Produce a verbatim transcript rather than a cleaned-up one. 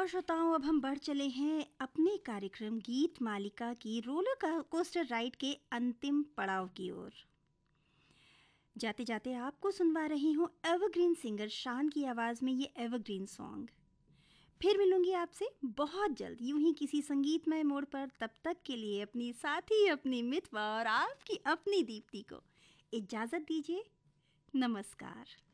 और श्रोताओं, अब हम बढ़ चले हैं अपने कार्यक्रम गीत मालिका की रोलर का कोस्टर राइड के अंतिम पड़ाव की ओर। जाते जाते आपको सुनवा रही हूँ एवरग्रीन सिंगर शान की आवाज़ में ये एवरग्रीन सॉन्ग। फिर मिलूंगी आपसे बहुत जल्द यूं ही किसी संगीतमय मोड़ पर। तब तक के लिए अपनी साथी, अपनी मितवा और आपकी अपनी दीप्ति को इजाज़त दीजिए। नमस्कार।